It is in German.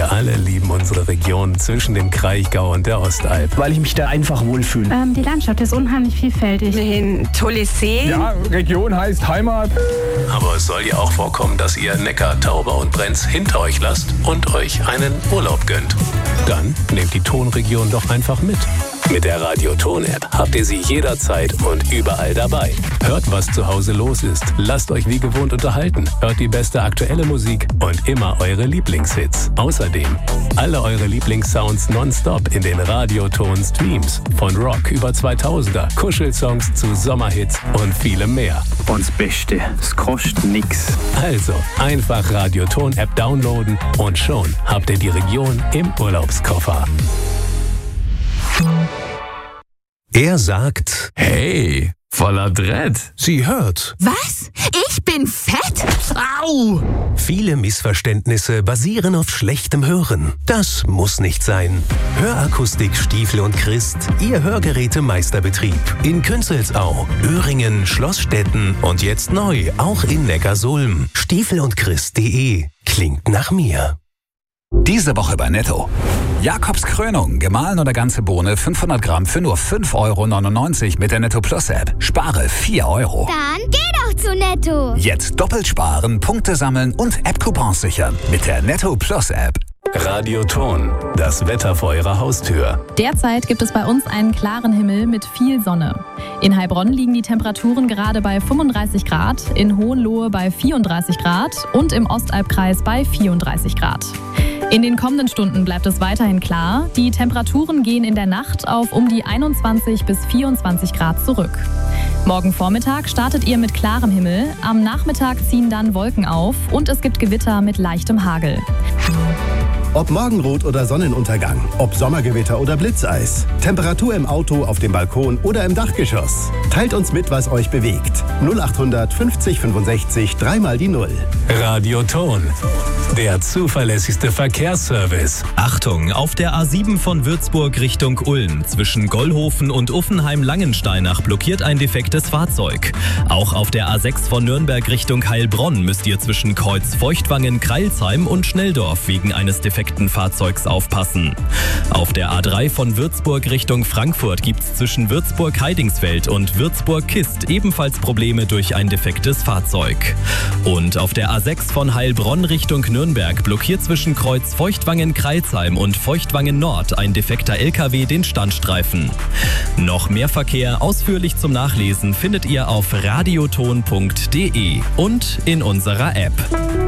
Wir alle lieben unsere Region zwischen dem Kraichgau und der Ostalb. Weil ich mich da einfach wohlfühle. Die Landschaft ist unheimlich vielfältig. Ein tolles See. Ja, Region heißt Heimat. Aber es soll ja auch vorkommen, dass ihr Neckar, Tauber und Brenz hinter euch lasst und euch einen Urlaub gönnt. Dann nehmt die Tonregion doch einfach mit. Mit der Radio-Ton-App habt ihr sie jederzeit und überall dabei. Hört, was zu Hause los ist. Lasst euch wie gewohnt unterhalten. Hört die beste aktuelle Musik und immer eure Lieblingshits. Außerdem alle eure Lieblingssounds nonstop in den Radio-Ton-Streams. Von Rock über 2000er, Kuschelsongs zu Sommerhits und vielem mehr. Und das Beste, es kostet nix. Also einfach Radio-Ton-App downloaden und schon habt ihr die Region im Urlaubskoffer. Er sagt, hey, voller Dread. Sie hört. Was? Ich bin fett? Au! Viele Missverständnisse basieren auf schlechtem Hören. Das muss nicht sein. Hörakustik Stiefel und Christ, Ihr Hörgerätemeisterbetrieb. In Künzelsau, Öhringen, Schlossstetten und jetzt neu auch in Neckarsulm. Stiefel-und-Christ.de klingt nach mir. Diese Woche bei Netto. Jakobs Krönung, gemahlen oder ganze Bohne, 500 Gramm für nur 5,99 € mit der Netto Plus App. Spare 4 €. Dann geh doch zu Netto. Jetzt doppelt sparen, Punkte sammeln und App-Coupons sichern mit der Netto Plus App. Radio-Ton, das Wetter vor Ihrer Haustür. Derzeit gibt es bei uns einen klaren Himmel mit viel Sonne. In Heilbronn liegen die Temperaturen gerade bei 35 Grad, in Hohenlohe bei 34 Grad und im Ostalbkreis bei 34 Grad. In den kommenden Stunden bleibt es weiterhin klar. Die Temperaturen gehen in der Nacht auf um die 21 bis 24 Grad zurück. Morgen Vormittag startet ihr mit klarem Himmel. Am Nachmittag ziehen dann Wolken auf und es gibt Gewitter mit leichtem Hagel. Ob Morgenrot oder Sonnenuntergang, ob Sommergewitter oder Blitzeis, Temperatur im Auto, auf dem Balkon oder im Dachgeschoss. Teilt uns mit, was euch bewegt. 0800 50 65 3 die 0. Radio-Ton, der zuverlässigste Verkehrsservice. Achtung, auf der A7 von Würzburg Richtung Ulm zwischen Gollhofen und Uffenheim-Langensteinach blockiert ein defektes Fahrzeug. Auch auf der A6 von Nürnberg Richtung Heilbronn müsst ihr zwischen Kreuz Feuchtwangen, Kreilsheim und Schnelldorf wegen eines defekten Fahrzeugs aufpassen. Auf der A3 von Würzburg Richtung Frankfurt gibt's zwischen Würzburg-Heidingsfeld und Würzburg-Kist ebenfalls Probleme durch ein defektes Fahrzeug. Und auf der A6 von Heilbronn Richtung Nürnberg blockiert zwischen Kreuz Feuchtwangen-Kreilsheim und Feuchtwangen-Nord ein defekter LKW den Standstreifen. Noch mehr Verkehr ausführlich zum Nachlesen findet ihr auf radioton.de und in unserer App.